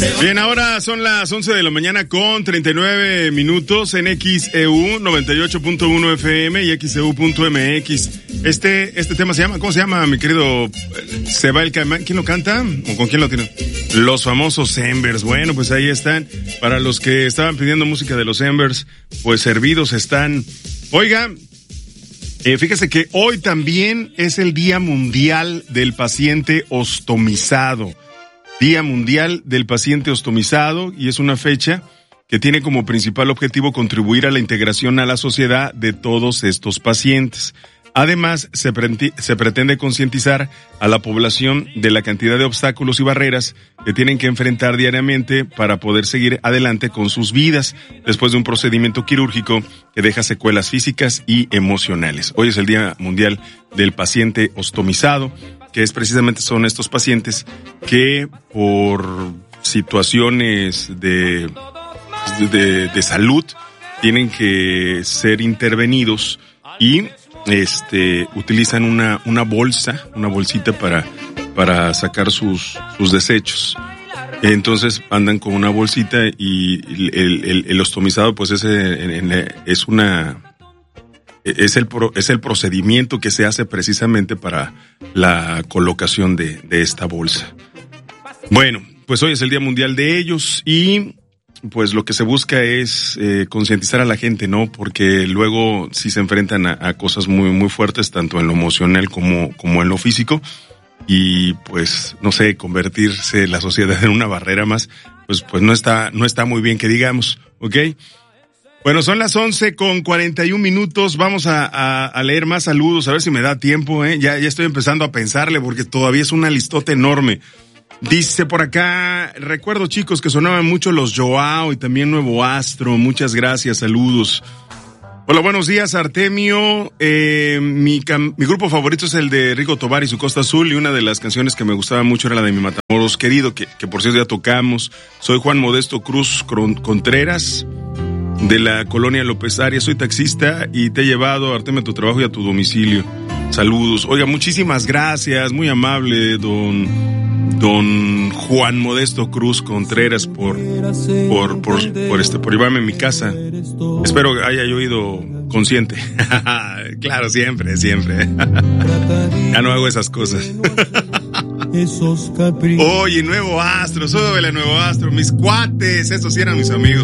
Bien, ahora son las 11 de la mañana con 39 minutos en XEU 98.1 FM y XEU.mx. Este tema se llama, ¿cómo se llama, mi querido Se va el Caimán? ¿Quién lo canta? ¿O con quién lo tiene? Los famosos Embers. Bueno, pues ahí están. Para los que estaban pidiendo música de los Embers, pues servidos están. Oiga, fíjese que hoy también es el Día Mundial del Paciente Ostomizado. Día Mundial del Paciente Ostomizado, y es una fecha que tiene como principal objetivo contribuir a la integración a la sociedad de todos estos pacientes. Además, se pretende concientizar a la población de la cantidad de obstáculos y barreras que tienen que enfrentar diariamente para poder seguir adelante con sus vidas después de un procedimiento quirúrgico que deja secuelas físicas y emocionales. Hoy es el Día Mundial del Paciente Ostomizado, que es precisamente son estos pacientes que por situaciones de salud tienen que ser intervenidos y utilizan una bolsita para sacar sus desechos. Entonces andan con una bolsita y el ostomizado pues es el procedimiento que se hace precisamente para la colocación de esta bolsa. Bueno, pues hoy es el Día Mundial de ellos y pues lo que se busca es concientizar a la gente, ¿no? Porque luego sí se enfrentan a cosas muy, muy fuertes, tanto en lo emocional como en lo físico. Y pues, no sé, convertirse la sociedad en una barrera más, pues no está muy bien que digamos, ¿ok? Bueno, son las 11:41 minutos. Vamos a leer más saludos, a ver si me da tiempo, ¿eh? Ya estoy empezando a pensarle porque todavía es una listota enorme. Dice por acá, recuerdo chicos que sonaban mucho los Joao y también Nuevo Astro. Muchas gracias, saludos. Hola, buenos días, Artemio. Mi grupo favorito es el de Rigo Tobar y su Costa Azul, y una de las canciones que me gustaba mucho era la de Mi Matamoros Querido, que por cierto ya tocamos. Soy Juan Modesto Cruz Contreras, de la colonia López Arias. Soy taxista y te he llevado, Artemio, a tu trabajo y a tu domicilio. Saludos. Oiga, muchísimas gracias, muy amable, don Juan Modesto Cruz Contreras por llevarme a mi casa. Espero que haya yo ido consciente. Claro, siempre. Ya no hago esas cosas. Oye, Nuevo Astro, súbele a Nuevo Astro, mis cuates, esos sí eran mis amigos.